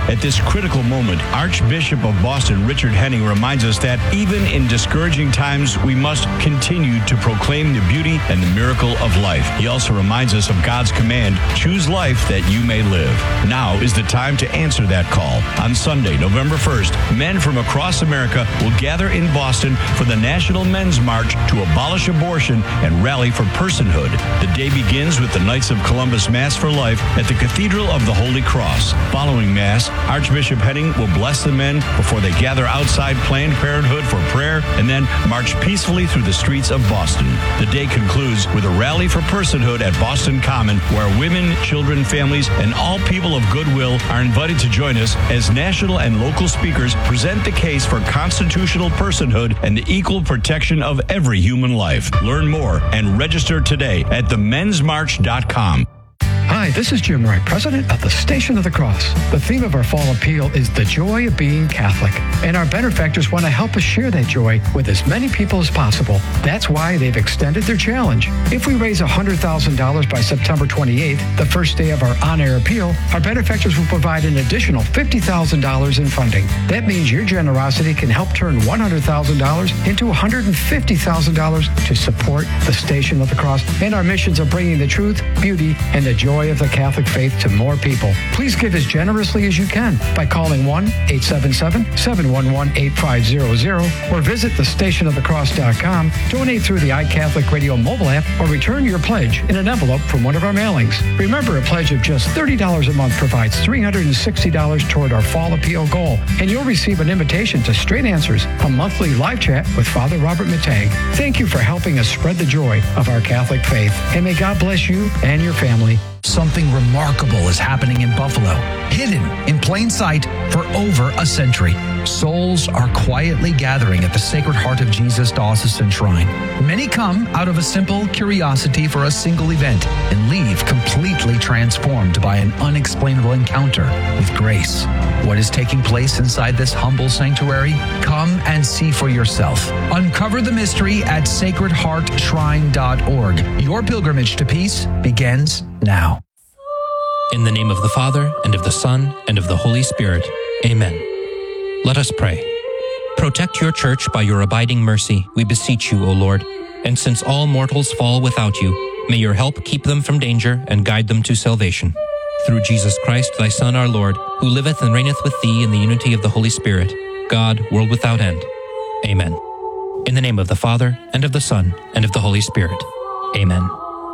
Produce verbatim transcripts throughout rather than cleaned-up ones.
At this critical moment, Archbishop of Boston, Richard Henning, reminds us that even in discouraging times, we must continue to proclaim the beauty and the miracle of life. He also reminds us of God's command, choose life that you may live. Now is the time to answer that call. On Sunday, November first, men from across America will gather in Boston for the National Men's March to abolish abortion and rally for personhood. The day begins with the Knights of Columbus Mass for Life at the Cathedral of the Holy Cross. Following Mass, Archbishop Henning will bless the men before they gather outside Planned Parenthood for prayer and then march peacefully through the streets of Boston. The day concludes with a rally for personhood at Boston Common, where women, children, families, and all people of goodwill are invited to join us as national and local speakers present the case for constitutional personhood and the equal protection of every human life. Learn more and register today at the mens march dot com. Hi, this is Jim Wright, president of the Station of the Cross. The theme of our fall appeal is the joy of being Catholic, and our benefactors want to help us share that joy with as many people as possible. That's why they've extended their challenge. If we raise one hundred thousand dollars by September twenty-eighth, the first day of our on-air appeal, our benefactors will provide an additional fifty thousand dollars in funding. That means your generosity can help turn one hundred thousand dollars into one hundred fifty thousand dollars to support the Station of the Cross and our missions of bringing the truth, beauty, and the joy of the Catholic faith to more people. Please give as generously as you can by calling one eight seven seven, seven one one, eight five zero zero or visit the station of the cross dot com, donate through the iCatholic Radio mobile app, or return your pledge in an envelope from one of our mailings. Remember, a pledge of just thirty dollars a month provides three hundred sixty dollars toward our fall appeal goal, and you'll receive an invitation to Straight Answers, a monthly live chat with Father Robert Mateg. Thank you for helping us spread the joy of our Catholic faith, and may God bless you and your family. Something remarkable is happening in Buffalo, hidden in plain sight for over a century. Souls are quietly gathering at the Sacred Heart of Jesus Diocesan Shrine. Many come out of a simple curiosity for a single event and leave completely transformed by an unexplainable encounter with grace. What is taking place inside this humble sanctuary? Come and see for yourself. Uncover the mystery at sacred heart shrine dot org. Your pilgrimage to peace begins now. In the name of the Father, and of the Son, and of the Holy Spirit. Amen. Let us pray. Protect your church by your abiding mercy, we beseech you, O Lord. And since all mortals fall without you, may your help keep them from danger and guide them to salvation. Through Jesus Christ, thy Son, our Lord, who liveth and reigneth with thee in the unity of the Holy Spirit, God, world without end. Amen. In the name of the Father, and of the Son, and of the Holy Spirit. Amen.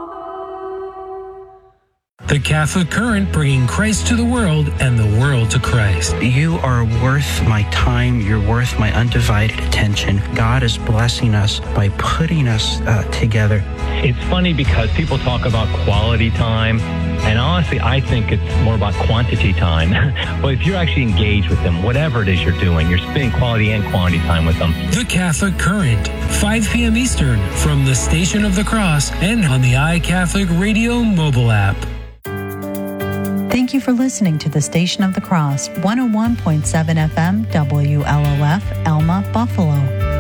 The Catholic Current, bringing Christ to the world and the world to Christ. You are worth my time. You're worth my undivided attention. God is blessing us by putting us uh, together. It's funny because people talk about quality time, and honestly, I think it's more about quantity time. But if you're actually engaged with them, whatever it is you're doing, you're spending quality and quantity time with them. The Catholic Current, five p.m. Eastern, from the Station of the Cross and on the iCatholic Radio mobile app. Thank you for listening to the Station of the Cross, one oh one point seven F M, W L O F, Elma, Buffalo.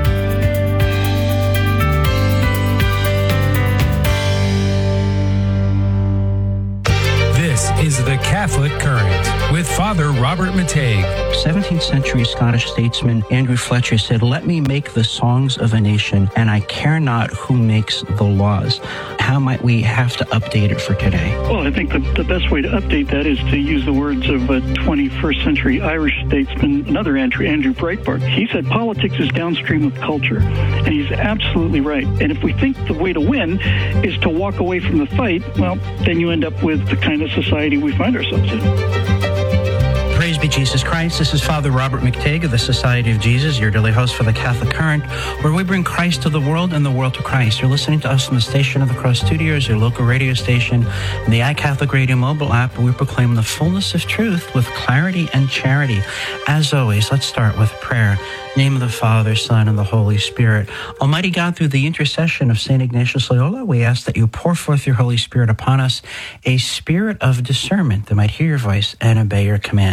This is the Catholic Current with Father Robert Mateg. seventeenth century Scottish statesman Andrew Fletcher said, "Let me make the songs of a nation, and I care not who makes the laws." How might we have to update it for today? Well, I think the, the best way to update that is to use the words of a twenty-first century Irish statesman, another Andrew, Andrew Breitbart. He said politics is downstream of culture, and he's absolutely right. And if we think the way to win is to walk away from the fight, well, then you end up with the kind of society we find ourselves in. Praise be Jesus Christ. This is Father Robert McTague of the Society of Jesus, your daily host for the Catholic Current, where we bring Christ to the world and the world to Christ. You're listening to us from the Station of the Cross Studios, your local radio station, and the iCatholic Radio mobile app, where we proclaim the fullness of truth with clarity and charity. As always, let's start with prayer. In the name of the Father, Son, and the Holy Spirit. Almighty God, through the intercession of Saint Ignatius Loyola, we ask that you pour forth your Holy Spirit upon us, a spirit of discernment that might hear your voice and obey your command.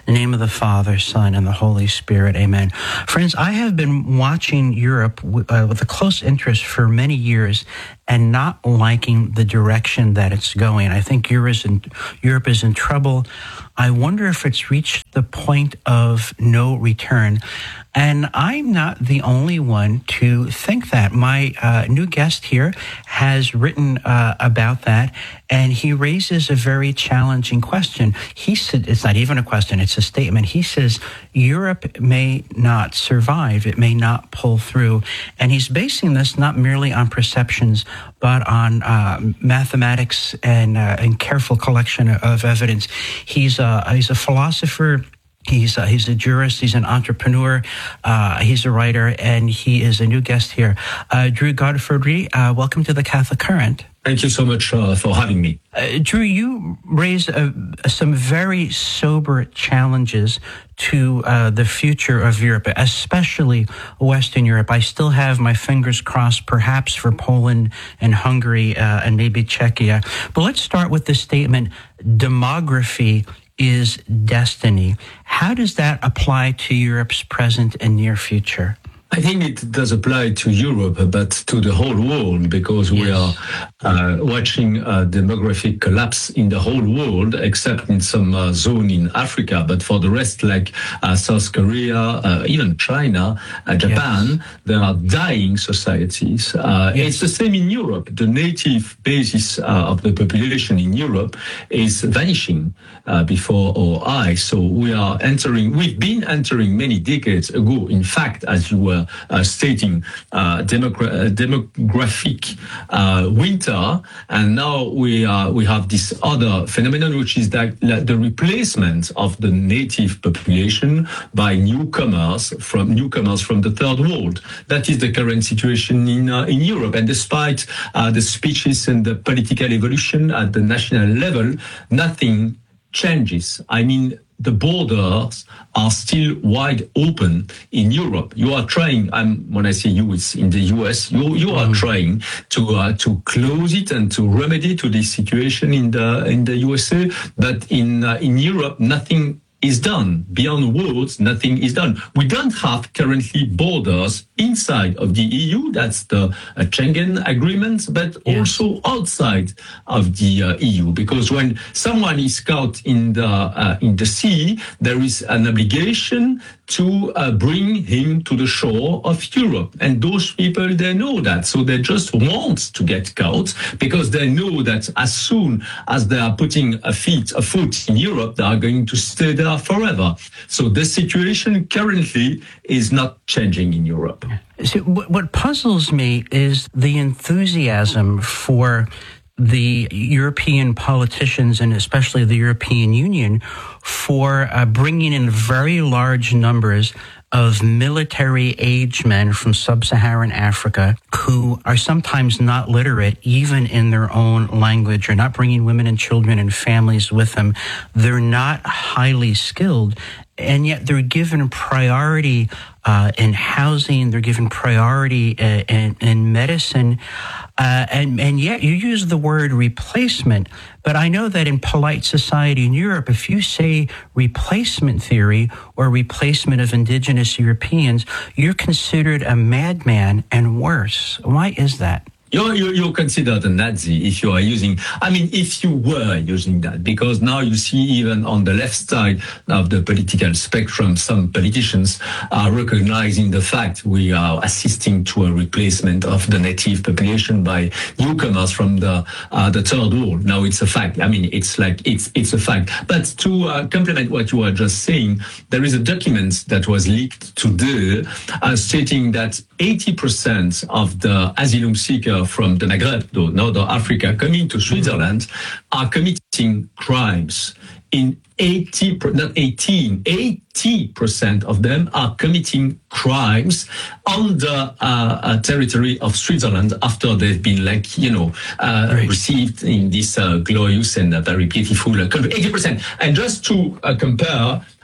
In the name of the Father, Son, and the Holy Spirit. Amen. Friends, I have been watching Europe w- uh, with a close interest for many years and not liking the direction that it's going. I think Europe is in, Europe is in trouble. I wonder if it's reached the point of no return. And I'm not the only one to think that. My uh, new guest here has written uh, about that, and he raises a very challenging question. He said, it's not even a question, it's a statement. He says, Europe may not survive, it may not pull through. And he's basing this not merely on perceptions, but on uh, mathematics and, uh, and careful collection of evidence. He's a, he's a philosopher. He's a, he's a jurist, he's an entrepreneur, uh, he's a writer, and he is a new guest here. Uh, Drew Godfrey, uh, welcome to the Catholic Current. Thank you so much uh, for having me. Uh, Drew, you raised uh, some very sober challenges to uh, the future of Europe, especially Western Europe. I still have my fingers crossed, perhaps for Poland and Hungary uh, and maybe Czechia. But let's start with the statement, demography is destiny. How does that apply to Europe's present and near future? I think it does apply to Europe, but to the whole world, because we Yes. are uh, watching a demographic collapse in the whole world, except in some uh, zone in Africa. But for the rest, like uh, South Korea, uh, even China, uh, Japan, Yes. there are dying societies. Uh, Yes. It's the same in Europe. The native basis uh, of the population in Europe is vanishing uh, before our eyes. So we are entering, we've been entering many decades ago. In fact, as you were Uh, stating uh, demogra- uh, demographic uh, winter, and now we uh, we have this other phenomenon, which is that like, the replacement of the native population by newcomers from newcomers from the third world. That is the current situation in uh, in Europe, and despite uh, the speeches and the political evolution at the national level, nothing changes. I mean, the borders are still wide open in Europe. You are trying, I'm, when I say you, it's in the U S, you, you are mm. trying to uh, to close it and to remedy to this situation in the in the U S A, but in uh, in Europe, nothing is done. Beyond words, nothing is done. We don't have currently borders inside of the E U, that's the uh, Schengen agreement, but yes. also outside of the uh, E U, because when someone is caught in the uh, in the sea, there is an obligation to uh, bring him to the shore of Europe. And those people, they know that. So they just want to get caught because they know that as soon as they are putting a feet, a foot in Europe, they are going to stay there forever. So the situation currently is not changing in Europe. See, what puzzles me is the enthusiasm for the European politicians and especially the European Union for uh, bringing in very large numbers of military-age men from sub-Saharan Africa who are sometimes not literate even in their own language, or not bringing women and children and families with them. They're not highly skilled, and yet they're given priority uh, in housing, they're given priority uh, in, in medicine, uh, and, and yet you use the word replacement. But I know that in polite society in Europe, if you say replacement theory or replacement of indigenous Europeans, you're considered a madman and worse. Why is that? You're, you're, you're considered a Nazi if you are using, I mean, if you were using that, because now you see even on the left side of the political spectrum, some politicians are recognizing the fact we are assisting to a replacement of the native population by newcomers from the uh, the third world. Now it's a fact. I mean, it's like, it's it's a fact. But to uh, complement what you were just saying, there is a document that was leaked today uh, stating that eighty percent of the asylum seekers from the Maghreb, though Northern Africa, coming to Switzerland are committing crimes. In eighty, not eighteen, eighty percent of them are committing crimes on the uh, uh, territory of Switzerland after they've been, like, you know, uh, right. received in this uh, glorious and uh, very beautiful uh, country. eighty percent. And just to uh, compare,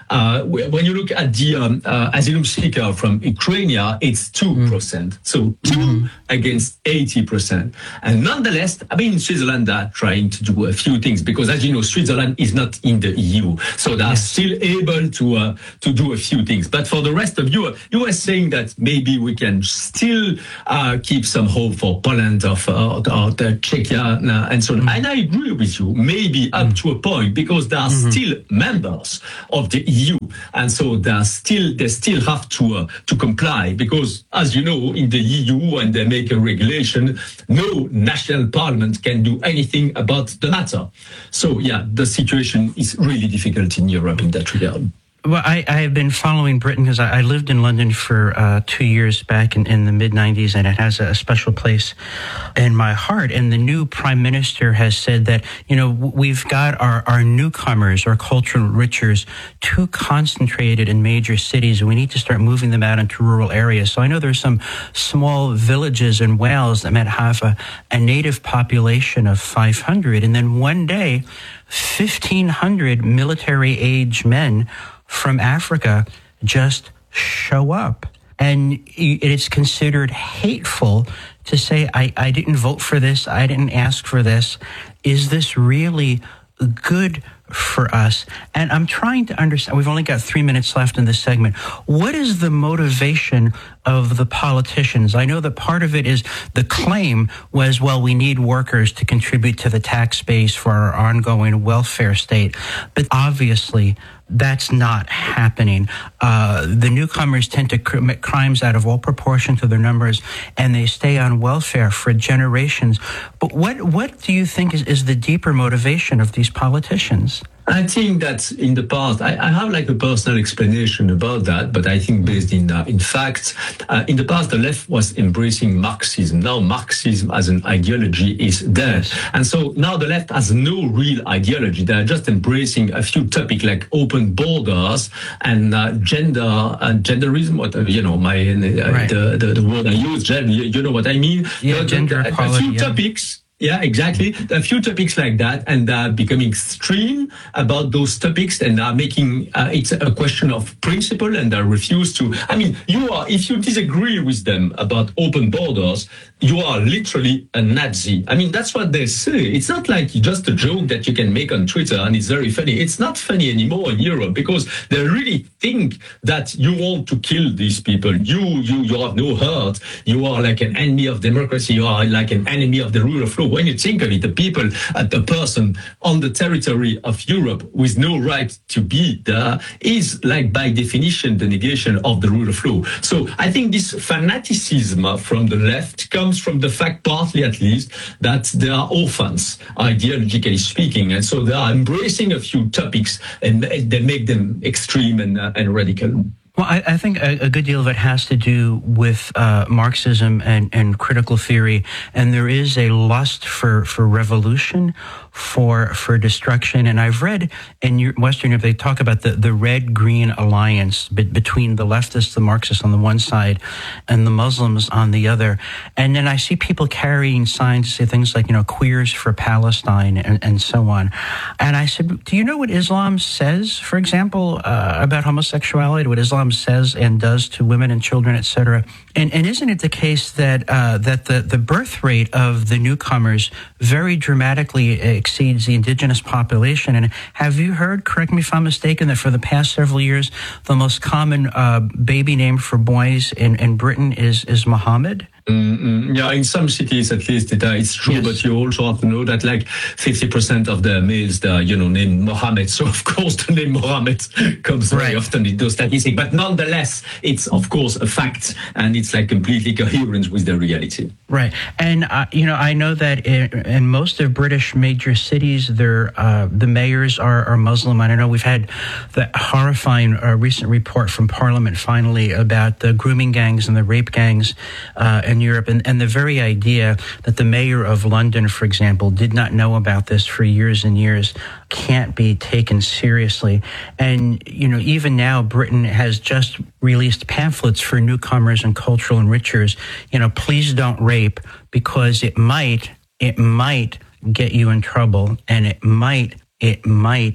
Uh, when you look at the um, uh, asylum seeker from Ukraine, it's two percent. Mm. So two mm-hmm. against eighty percent. And nonetheless, I mean, Switzerland are trying to do a few things because, as you know, Switzerland is not in the E U. So they are yes. still able to uh, to do a few things. But for the rest of Europe, you were saying that maybe we can still uh, keep some hope for Poland or, or, or the Czechia and so on. Mm-hmm. And I agree with you, maybe up mm-hmm. to a point, because they are mm-hmm. still members of the E U. And so they are still they still have to uh, to comply because, as you know, in the E U, when they make a regulation, no national parliament can do anything about the matter. So, yeah, the situation is really difficult in Europe in that regard. Well, I, I have been following Britain because I, I lived in London for uh, two years back in, in the mid nineties, and it has a special place in my heart. And the new prime minister has said that, you know, we've got our, our newcomers, our cultural riches, too concentrated in major cities, and we need to start moving them out into rural areas. So I know there's some small villages in Wales that might have a, a native population of five hundred, and then one day, fifteen hundred military-age men from Africa just show up. And it's considered hateful to say, I, I didn't vote for this, I didn't ask for this. Is this really good for us? And I'm trying to understand, we've only got three minutes left in this segment. What is the motivation of the politicians? I know that part of it is the claim was, well, we need workers to contribute to the tax base for our ongoing welfare state. But obviously, that's not happening. Uh, the newcomers tend to commit crimes out of all proportion to their numbers, and they stay on welfare for generations. But what what do you think is, is the deeper motivation of these politicians? I think that in the past, I, I have like a personal explanation about that, but I think based in uh, in facts, uh, in the past, the left was embracing Marxism. Now Marxism as an ideology is dead. And so now the left has no real ideology. They're just embracing a few topics like open borders and uh, gender and genderism, what, you know, my uh, right. the, the, the word I use, gender, you, you know what I mean? Yeah, uh, gender a, equality. A few yeah. topics. Yeah, exactly. A few topics like that, and they're becoming extreme about those topics, and are making uh, it's a question of principle, and they refuse to. I mean, you are if you disagree with them about open borders, you are literally a Nazi. I mean, that's what they say. It's not like just a joke that you can make on Twitter, and it's very funny. It's not funny anymore in Europe because they really think that you want to kill these people. You, you, you have no heart. You are like an enemy of democracy. You are like an enemy of the rule of law. When you think of it, the people, uh, the person on the territory of Europe with no right to be there is, like, by definition, the negation of the rule of law. So I think this fanaticism from the left comes from the fact, partly at least, that they are orphans, ideologically speaking. And so they are embracing a few topics and they make them extreme and, uh, and radical. Well, I, I think a, a good deal of it has to do with uh, Marxism and, and critical theory, and there is a lust for, for revolution, for for destruction. And I've read in Western Europe, they talk about the, the red-green alliance be, between the leftists, the Marxists on the one side, and the Muslims on the other. And then I see people carrying signs to say things like, you know, queers for Palestine and, and so on. And I said, do you know what Islam says, for example, uh, about homosexuality, what Islam says and does to women and children, et cetera? And, and isn't it the case that uh, that the, the birth rate of the newcomers very dramatically exceeds the indigenous population? And have you heard, correct me if I'm mistaken, that for the past several years, the most common uh, baby name for boys in, in Britain is, is Muhammad? Mm-hmm. Yeah, in some cities at least it, uh, it's true, yes. But you also have to know that like fifty percent of the males, are, you know, named Mohammed. So of course the name Mohammed comes very right. often in those statistics. But nonetheless, it's of course a fact, and it's like completely coherent with the reality. Right. And, uh, you know, I know that in, in most of British major cities, there, uh, the mayors are, are Muslim. And I know we've had the horrifying uh, recent report from Parliament finally about the grooming gangs and the rape gangs uh, in Europe. And, and the very idea that the mayor of London, for example, did not know about this for years and years can't be taken seriously. And, you know, even now, Britain has just released pamphlets for newcomers and cultural enrichers. You know, please don't rape because it might, it might get you in trouble, and it might, it might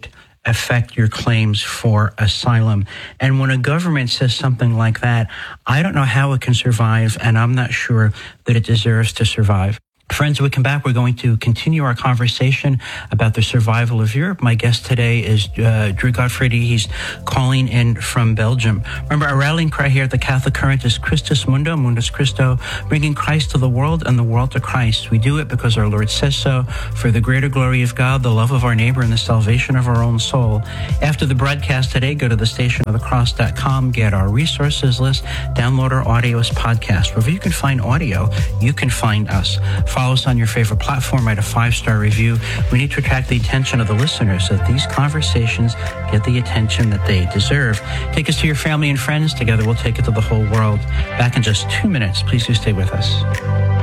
affect your claims for asylum. And when a government says something like that, I don't know how it can survive, and I'm not sure that it deserves to survive. Friends, when we come back, we're going to continue our conversation about the survival of Europe. My guest today is uh, Drew Gottfried. He's calling in from Belgium. Remember, our rallying cry here at the Catholic Current is Christus Mundo, Mundus Christo, bringing Christ to the world and the world to Christ. We do it because our Lord says so, for the greater glory of God, the love of our neighbor, and the salvation of our own soul. After the broadcast today, go to the station of the cross dot com, get our resources list, download our audio as podcast. Wherever you can find audio, you can find us. Follow us on your favorite platform, write a five-star review. We need to attract the attention of the listeners so that these conversations get the attention that they deserve. Take us to your family and friends. Together we'll take it to the whole world. Back in just two minutes. Please do stay with us.